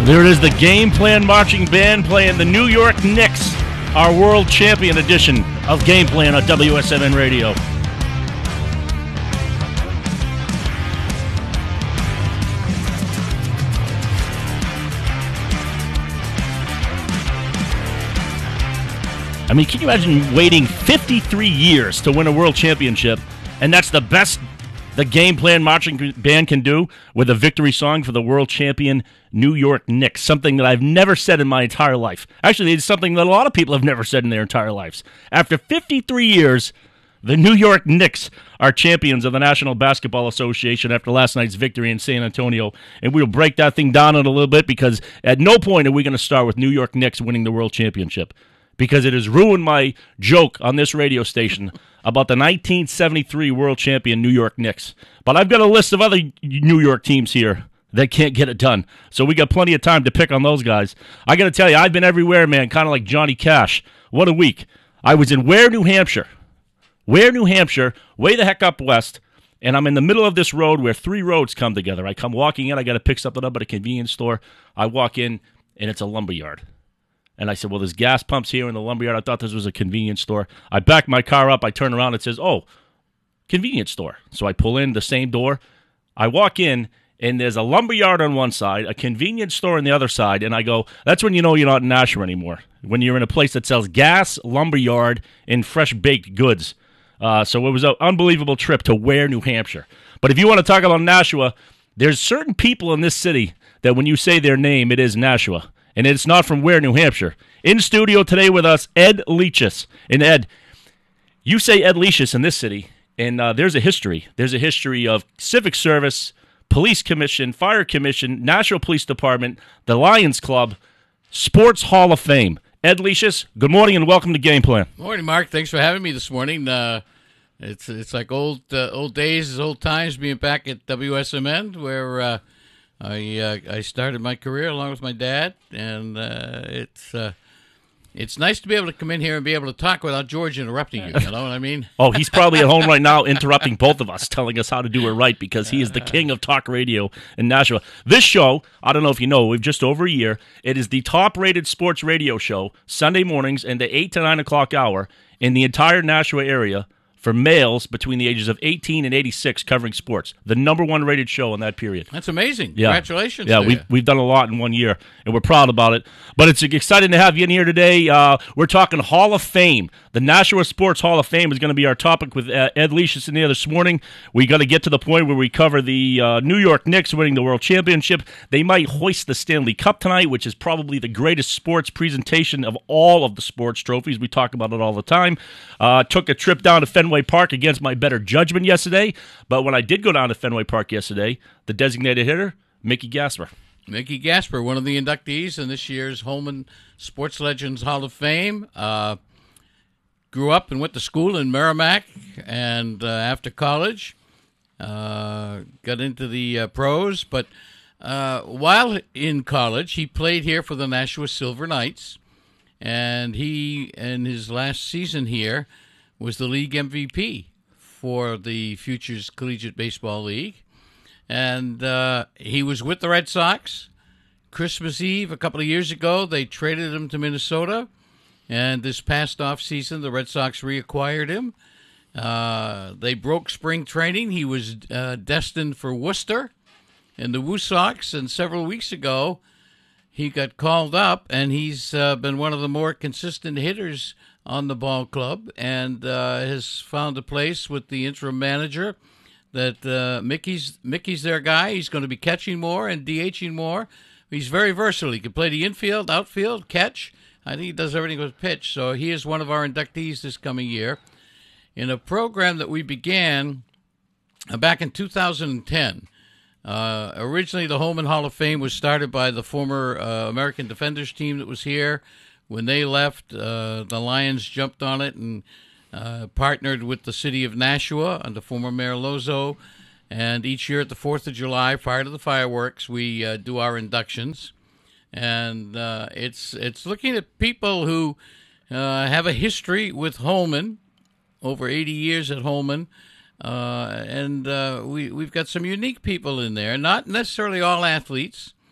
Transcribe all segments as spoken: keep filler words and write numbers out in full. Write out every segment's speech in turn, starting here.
There it is, the Game Plan Marching Band playing the New York Knicks, our World Champion edition of Game Plan on W S M N Radio. I mean, can you imagine waiting fifty-three years to win a world championship, and that's the best the Game Plan Marching Band can do with a victory song for the world champion New York Knicks, something that I've never said in my entire life. Actually, it's something that a lot of people have never said in their entire lives. After fifty-three years, the New York Knicks are champions of the National Basketball Association after last night's victory in San Antonio, and we'll break that thing down in a little bit because at no point are we going to start with New York Knicks winning the world championship, because it has ruined my joke on this radio station about the nineteen seventy-three world champion New York Knicks. But I've got a list of other New York teams here that can't get it done, so we got plenty of time to pick on those guys. I got to tell you, I've been everywhere, man, kind of like Johnny Cash. What a week. I was in Ware, New Hampshire. Ware, New Hampshire, way the heck up west, and I'm in the middle of this road where three roads come together. I come walking in, I got to pick something up at a convenience store. I walk in, and it's a lumber yard. And I said, well, there's gas pumps here in the lumberyard. I thought this was a convenience store. I back my car up. I turn around. It says, oh, convenience store. So I pull in the same door. I walk in, and there's a lumberyard on one side, a convenience store on the other side. And I go, that's when you know you're not in Nashua anymore, when you're in a place that sells gas, lumberyard, and fresh-baked goods. Uh, so it was an unbelievable trip to Ware, New Hampshire. But if you want to talk about Nashua, there's certain people in this city that when you say their name, it is Nashua. And it's not from Ware, New Hampshire. In studio today with us, Ed Leachis. And Ed, you say Ed Leachis in this city, and uh, there's a history. There's a history of civic service, police commission, fire commission, National Police Department, the Lions Club, Sports Hall of Fame. Ed Leachis, good morning and welcome to Game Plan. Morning, Mark. Thanks for having me this morning. Uh, it's it's like old uh, old days, old times being back at W S M N, where Uh, I uh, I started my career along with my dad, and uh, it's uh, it's nice to be able to come in here and be able to talk without George interrupting you. You know what I mean? Oh, he's probably at home right now interrupting both of us, telling us how to do it right, because he is the king of talk radio in Nashua. This show, I don't know if you know, we've just over a year. It is the top-rated sports radio show Sunday mornings in the eight to nine o'clock hour in the entire Nashua area for males between the ages of eighteen and eighty-six covering sports. The number one rated show in that period. That's amazing. Yeah. Congratulations. Yeah, to we've, you. we've done a lot in one year, and we're proud about it. But it's exciting to have you in here today. Uh, we're talking Hall of Fame. The Nashua Sports Hall of Fame is going to be our topic with uh, Ed Leachis in here this morning. We got to get to the point where we cover the uh, New York Knicks winning the World Championship. They might hoist the Stanley Cup tonight, which is probably the greatest sports presentation of all of the sports trophies. We talk about it all the time. Uh, took a trip down to Fenway Park against my better judgment yesterday, but when I did go down to Fenway Park yesterday, the designated hitter, Mickey Gasper. Mickey Gasper, one of the inductees in this year's Holman Sports Legends Hall of Fame. Uh, grew up and went to school in Merrimack, and uh, after college, uh, got into the uh, pros. But uh, while in college, he played here for the Nashua Silver Knights, and he, in his last season here, was the league M V P for the Futures Collegiate Baseball League. And uh, he was with the Red Sox. Christmas Eve, a couple of years ago, they traded him to Minnesota. And this past offseason, the Red Sox reacquired him. Uh, they broke spring training. He was uh, destined for Worcester and the Woo Sox. And several weeks ago, he got called up, and he's uh, been one of the more consistent hitters on the ball club, and uh, has found a place with the interim manager that uh, Mickey's Mickey's their guy. He's going to be catching more and DHing more. He's very versatile. He can play the infield, outfield, catch. I think he does everything with pitch. So he is one of our inductees this coming year in a program that we began uh, back in two thousand ten. Uh, originally, the Holman Hall of Fame was started by the former uh, American Defenders team that was here. When they left, uh, the Lions jumped on it and uh, partnered with the city of Nashua under former Mayor Lozo. And each year at the fourth of July, prior to the fireworks, we uh, do our inductions. And uh, it's it's looking at people who uh, have a history with Holman, over eighty years at Holman. Uh, and uh, we, we've got some unique people in there, not necessarily all athletes.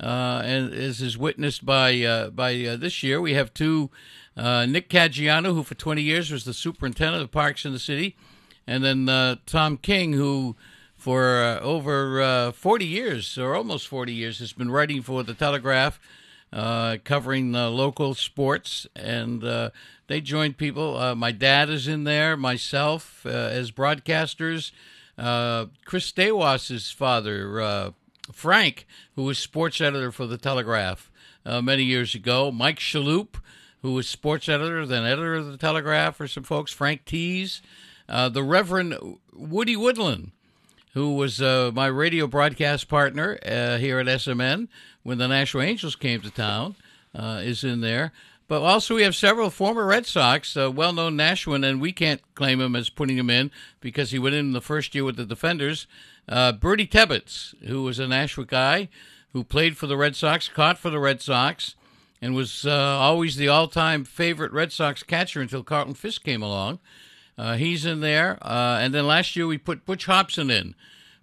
uh, and as is witnessed by uh, by uh, this year, we have two, uh, Nick Caggiano, who for twenty years was the superintendent of parks in the city, and then uh, Tom King, who for uh, over uh, forty years, or almost forty years, has been writing for the Telegraph, uh, covering uh, local sports, and uh, they joined people. Uh, my dad is in there, myself uh, as broadcasters, uh, Chris Stewas's father, uh, Frank, who was sports editor for the Telegraph uh, many years ago, Mike Shalhoub, who was sports editor, then editor of the Telegraph for some folks, Frank Tees, uh, the Reverend Woody Woodland, who was uh, my radio broadcast partner uh, here at S M N when the Nashua Angels came to town, uh, is in there. But also we have several former Red Sox, uh, well-known Nashuan, and we can't claim him as putting him in because he went in the first year with the Defenders. Uh, Bertie Tebbetts, who was a Nashua guy who played for the Red Sox, caught for the Red Sox, and was uh, always the all-time favorite Red Sox catcher until Carlton Fisk came along. Uh, he's in there. Uh, and then last year we put Butch Hobson in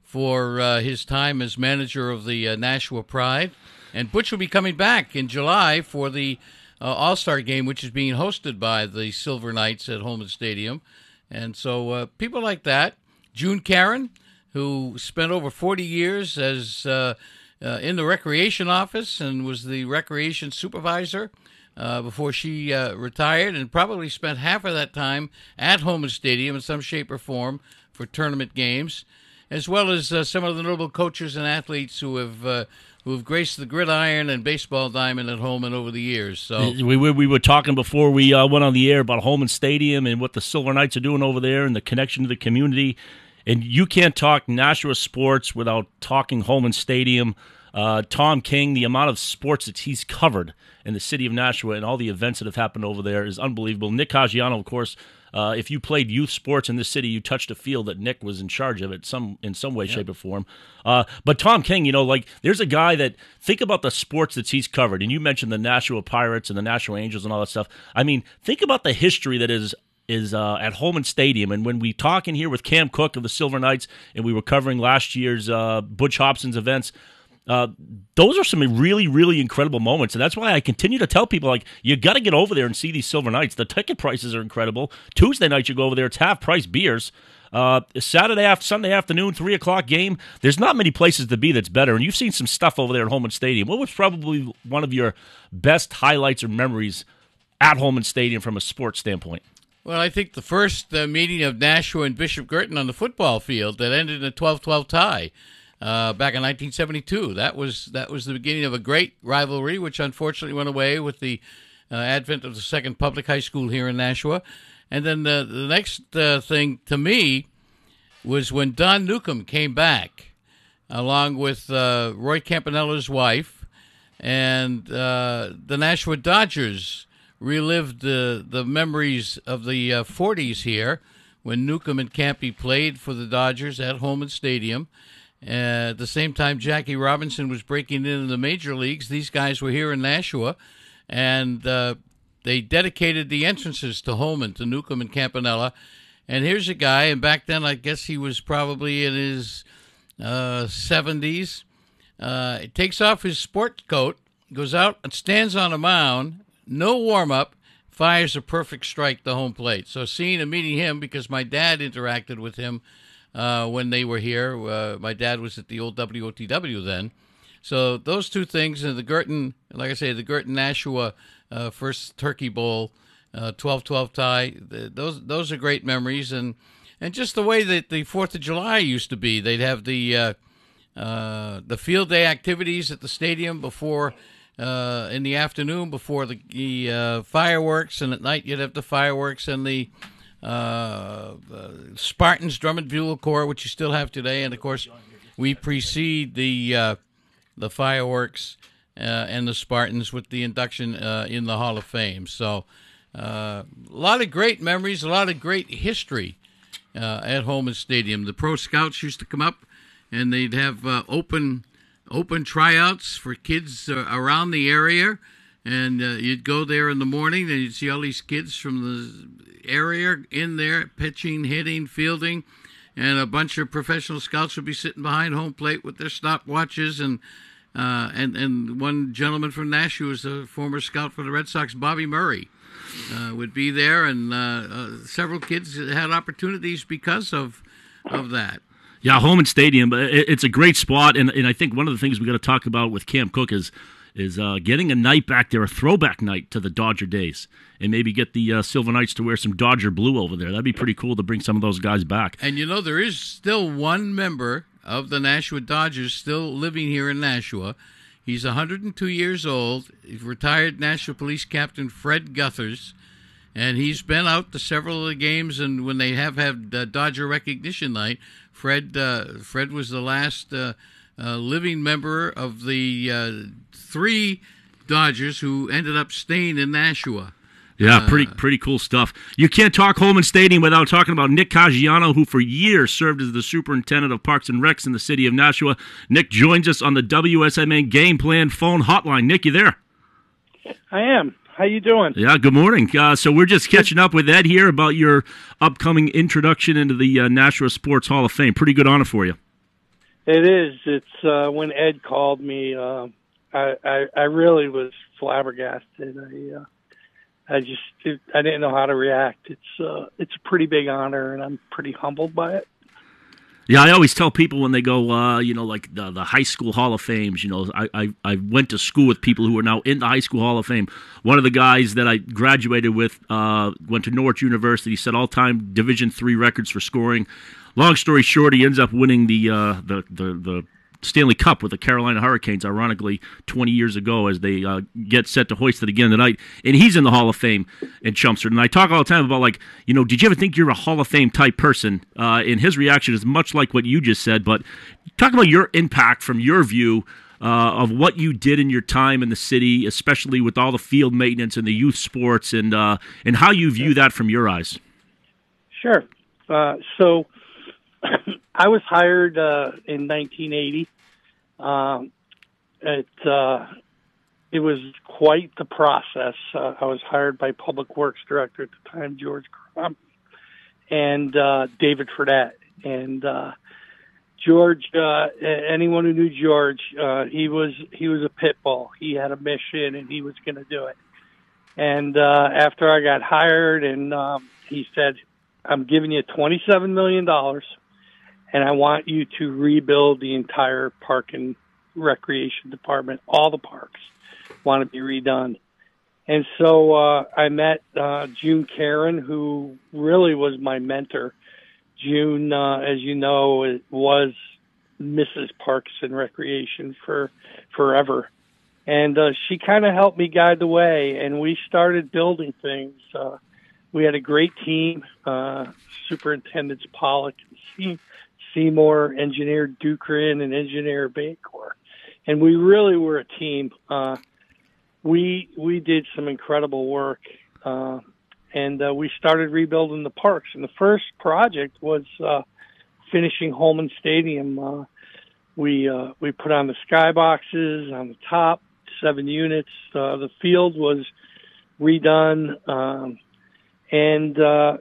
for uh, his time as manager of the uh, Nashua Pride. And Butch will be coming back in July for the uh, All-Star game, which is being hosted by the Silver Knights at Holman Stadium. And so uh, people like that. June Caron, who spent over forty years as uh, uh, in the recreation office and was the recreation supervisor uh, before she uh, retired, and probably spent half of that time at Holman Stadium in some shape or form for tournament games, as well as uh, some of the notable coaches and athletes who have uh, who have graced the gridiron and baseball diamond at Holman over the years. So we we, we were talking before we uh, went on the air about Holman Stadium and what the Silver Knights are doing over there and the connection to the community. And you can't talk Nashua sports without talking Holman Stadium. Uh, Tom King, the amount of sports that he's covered in the city of Nashua and all the events that have happened over there is unbelievable. Nick Caggiano, of course, uh, if you played youth sports in this city, you touched a field that Nick was in charge of it some in some way, yeah. shape, or form. Uh, but Tom King, you know, like there's a guy that, think about the sports that he's covered. And you mentioned the Nashua Pirates and the Nashua Angels and all that stuff. I mean, think about the history that is is uh, at Holman Stadium. And when we talk in here with Cam Cook of the Silver Knights, and we were covering last year's uh, Butch Hobson's events, uh, those are some really, really incredible moments. And that's why I continue to tell people, like, you got to get over there and see these Silver Knights. The ticket prices are incredible. Tuesday night, you go over there, it's half-price beers. Uh, Saturday after Sunday afternoon, three o'clock game. There's not many places to be that's better. And you've seen some stuff over there at Holman Stadium. What was probably one of your best highlights or memories at Holman Stadium from a sports standpoint? Well, I think the first uh, meeting of Nashua and Bishop Girton on the football field that ended in a twelve twelve tie uh, back in nineteen seventy-two. That was that was the beginning of a great rivalry, which unfortunately went away with the uh, advent of the second public high school here in Nashua. And then the, the next uh, thing to me was when Don Newcomb came back, along with uh, Roy Campanella's wife, and uh, the Nashua Dodgers relived the the memories of the uh, forties here when Newcomb and Campy played for the Dodgers at Holman Stadium. Uh, at the same time, Jackie Robinson was breaking into the major leagues. These guys were here in Nashua, and uh, they dedicated the entrances to Holman, to Newcomb and Campanella. And here's a guy, and back then I guess he was probably in his uh, seventies. Uh, he takes off his sport coat, goes out and stands on a mound, no warm-up, fires a perfect strike to home plate. So seeing and meeting him, because my dad interacted with him uh, when they were here. Uh, my dad was at the old W O T W then. So those two things, and the Girton, like I say, the Girton Nashua uh, first Turkey Bowl, uh, twelve twelve tie, the, those those are great memories. And, and just the way that the fourth of July used to be. They'd have the, uh, uh, the field day activities at the stadium before... Uh, in the afternoon before the, the uh, fireworks, and at night you'd have the fireworks and the uh, uh, Spartans Drum and Bugle Corps, which you still have today, and of course we precede the uh, the fireworks uh, and the Spartans with the induction uh, in the Hall of Fame. So uh, a lot of great memories, a lot of great history uh, at Holman Stadium. The pro scouts used to come up, and they'd have uh, open. open tryouts for kids uh, around the area, and uh, you'd go there in the morning and you'd see all these kids from the area in there pitching, hitting, fielding, and a bunch of professional scouts would be sitting behind home plate with their stopwatches and Uh, and, and one gentleman from Nashua is a former scout for the Red Sox, Bobby Murray, uh, would be there. And uh, uh, several kids had opportunities because of of that. Yeah, Holman Stadium, it's a great spot. And, and I think one of the things we got to talk about with Cam Cook is is uh, getting a night back there, a throwback night to the Dodger days, and maybe get the uh, Silver Knights to wear some Dodger blue over there. That'd be pretty cool to bring some of those guys back. And, you know, there is still one member of the Nashua Dodgers still living here in Nashua. He's one hundred two years old. He's retired Nashua Police Captain Fred Guthers, and he's been out to several of the games, and when they have had uh, Dodger Recognition Night, Fred uh, Fred was the last uh, uh, living member of the uh, three Dodgers who ended up staying in Nashua. Yeah, pretty pretty cool stuff. You can't talk Holman Stadium without talking about Nick Caggiano, who for years served as the superintendent of Parks and Recs in the city of Nashua. Nick joins us on the W S M N Game Plan phone hotline. Nick, you there? I am. How you doing? Yeah, good morning. Uh, so we're just catching up with Ed here about your upcoming introduction into the uh, Nashua Sports Hall of Fame. Pretty good honor for you. It is. It's uh, when Ed called me, uh, I, I I really was flabbergasted. I uh, I just it, I didn't know how to react. It's uh, it's a pretty big honor, and I'm pretty humbled by it. Yeah, I always tell people when they go, uh, you know, like the, the high school Hall of Fames, you know, I, I, I went to school with people who are now in the high school Hall of Fame. One of the guys that I graduated with uh, went to Norwich University, set all-time Division three records for scoring. Long story short, he ends up winning the uh, the, the the Stanley Cup with the Carolina Hurricanes, ironically, twenty years ago as they uh, get set to hoist it again tonight. And he's in the Hall of Fame in Chelmsford. And I talk all the time about, like, you know, did you ever think you're a Hall of Fame type person? Uh, and his reaction is much like what you just said. But talk about your impact from your view uh, of what you did in your time in the city, especially with all the field maintenance and the youth sports, and, uh, and how you view that from your eyes. Sure. Uh, so... I was hired uh, in nineteen eighty. Um, it uh, it was quite the process. Uh, I was hired by Public Works Director at the time, George Crump, and uh, David Fredette. And uh, George, uh, anyone who knew George, uh, he was he was a pit bull. He had a mission, and he was going to do it. And uh, after I got hired, and um, he said, "I'm giving you twenty-seven million dollars. And I want you to rebuild the entire park and recreation department. All the parks want to be redone." And so uh, I met uh, June Karen, who really was my mentor. June, uh, as you know, was Missus Parks and Recreation for forever. And uh, she kind of helped me guide the way, and we started building things. Uh, we had a great team, uh, Superintendents Pollock and Seymour, Engineer Dukrin, and Engineer Bacor. And we really were a team. Uh, we we did some incredible work, uh, and uh, we started rebuilding the parks. And the first project was uh, finishing Holman Stadium. Uh, we uh, we put on the skyboxes on the top, seven units. Uh, the field was redone, um, and uh,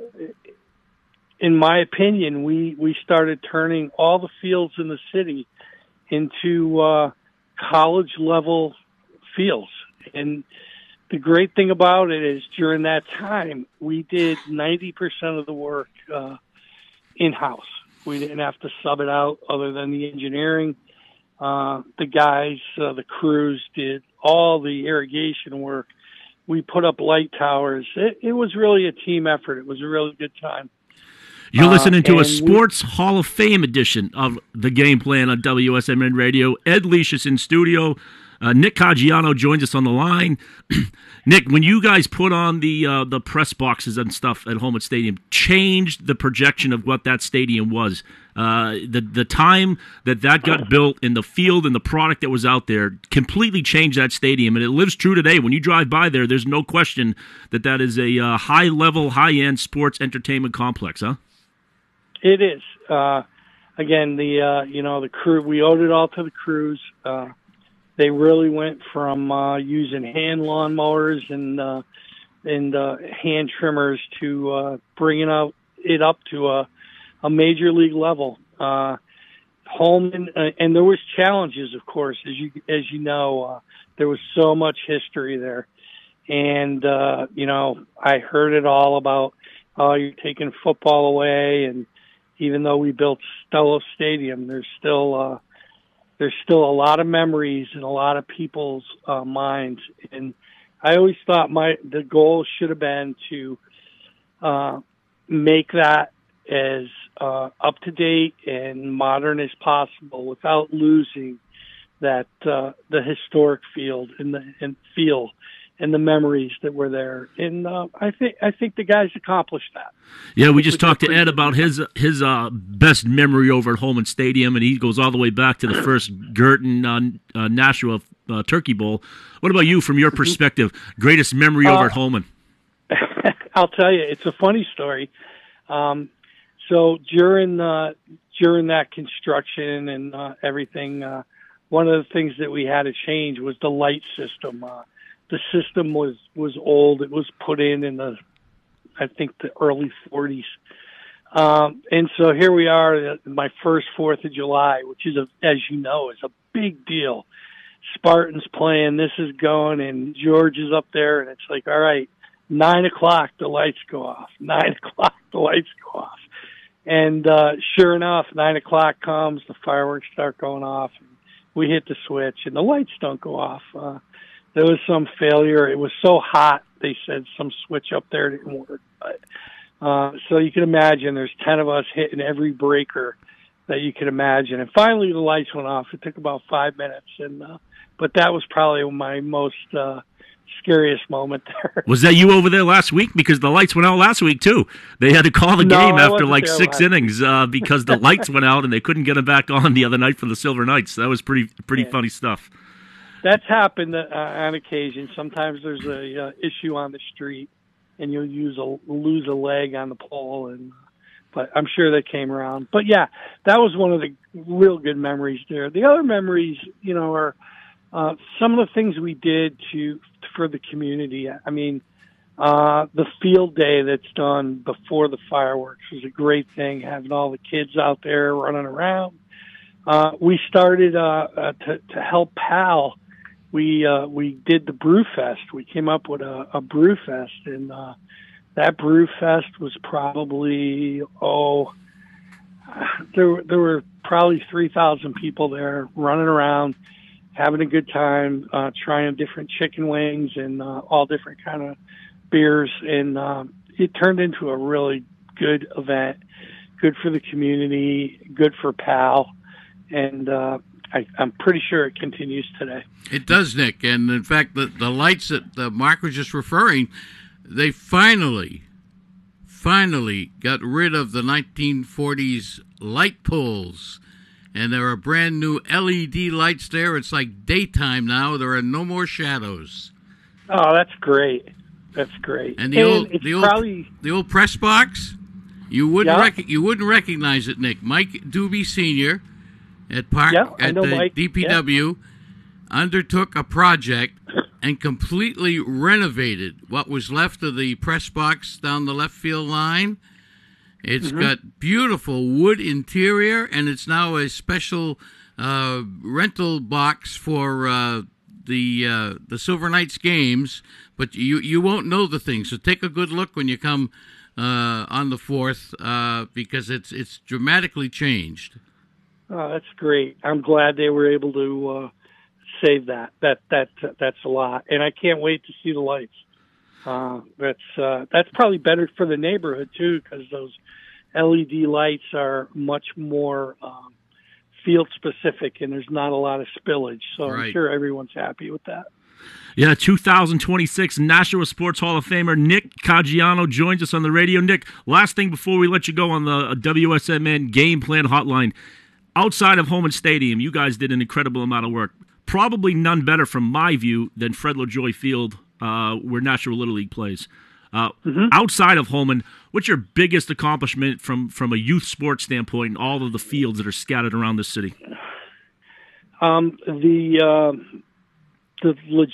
in my opinion, we, we started turning all the fields in the city into uh, college-level fields. And the great thing about it is during that time, we did ninety percent of the work uh, in-house. We didn't have to sub it out other than the engineering. Uh, the guys, uh, the crews did all the irrigation work. We put up light towers. It, it was really a team effort. It was a really good time. You're listening to uh, a Sports we, Hall of Fame edition of The Game Plan on W S M N Radio. Ed Leash is in studio. Uh, Nick Caggiano joins us on the line. Nick, when you guys put on the uh, the press boxes and stuff at Holman Stadium, changed the projection of what that stadium was. Uh, the the time that that got built in the field and the product that was out there completely changed that stadium, and it lives true today. When you drive by there, there's no question that that is a uh, high-level, high-end sports entertainment complex, huh? It is. Uh, again, the uh, you know the crew. We owed it all to the crews. Uh, they really went from uh, using hand lawnmowers and uh, and uh, hand trimmers to uh, bringing out it up to a, a major league level. Uh, Holman, uh, and there was challenges, of course, as you as you know, uh, there was so much history there, and uh, you know, I heard it all about, oh, you're taking football away, and even though we built Stello Stadium, there's still uh, there's still a lot of memories in a lot of people's uh, minds, and I always thought my the goal should have been to uh, make that as uh, up to date and modern as possible without losing that uh, the historic field and the and feel and the memories that were there. And uh, I think I think the guys accomplished that. Yeah, we just talked to Ed about his his uh, best memory over at Holman Stadium, and he goes all the way back to the first Girton uh, uh, Nashua uh, Turkey Bowl. What about you, from your perspective? Greatest memory over uh, at Holman? I'll tell you, it's a funny story. Um, so during uh, during that construction and uh, everything, uh, one of the things that we had to change was the light system. Uh, the system was, was old. It was put in in the, I think, the early forties. Um, and so here we are, my first Fourth of July, which is, a, as you know, is a big deal. Spartans playing, this is going, and George is up there, and it's like, all right, nine o'clock, the lights go off. Nine o'clock, the lights go off. And uh, sure enough, nine o'clock comes, the fireworks start going off, and we hit the switch, and the lights don't go off. Uh, there was some failure. It was so hot, they said some switch up there didn't work. But, uh, so you can imagine there's ten of us hitting every breaker that you can imagine. And finally the lights went off. It took about five minutes. and uh, But that was probably my most uh, scariest moment there. Was that you over there last week? Because the lights went out last week, too. They had to call the no, game I after like six innings uh, week. because the lights went out and they couldn't get them back on the other night for the Silver Knights. That was pretty pretty yeah. funny stuff. That's happened uh, on occasion. Sometimes there's a uh, issue on the street, and you'll use a lose a leg on the pole, and but I'm sure they came around. But yeah, that was one of the real good memories there. The other memories, you know, are uh, some of the things we did to for the community. I mean, uh, the field day that's done before the fireworks was a great thing. Having all the kids out there running around. Uh, we started uh, uh, to to help Pal. We uh, we did the Brew Fest. We came up with a, a Brew Fest, and uh, that Brew Fest was probably oh, there there were probably three thousand people there running around, having a good time, uh, trying different chicken wings and uh, all different kind of beers, and um, it turned into a really good event, good for the community, good for Pal, and. Uh, I, I'm pretty sure it continues today. It does, Nick. And in fact, the, the lights that uh, Mark was just referring, they finally, finally got rid of the nineteen forties light poles. And there are brand new L E D lights there. It's like daytime now. There are no more shadows. Oh, that's great. That's great. And the and old, the old, probably... the old press box, you wouldn't yeah. rec- you wouldn't recognize it, Nick. Mike Doobie Senior at Park yeah, at the Mike. D P W yeah. undertook a project and completely renovated what was left of the press box down the left field line. It's mm-hmm. got beautiful wood interior, and it's now a special uh, rental box for uh, the uh, the Silver Knights games. But you you won't know the thing, so take a good look when you come uh, on the fourth uh, because it's it's dramatically changed. Oh, that's great. I'm glad they were able to uh, save that. That that that's a lot, and I can't wait to see the lights. Uh, that's uh, that's probably better for the neighborhood too, because those L E D lights are much more um, field specific, and there's not a lot of spillage. So right. I'm sure everyone's happy with that. Yeah, two thousand twenty-six Nashua Sports Hall of Famer Nick Caggiano joins us on the radio. Nick, last thing before we let you go on the W S M N Game Plan Hotline. Outside of Holman Stadium, you guys did an incredible amount of work. Probably none better, from my view, than Fred LaJoie Field, uh, where Nashua Little League plays. Uh, mm-hmm. Outside of Holman, what's your biggest accomplishment from, from a youth sports standpoint in all of the fields that are scattered around the city? Um, the uh, the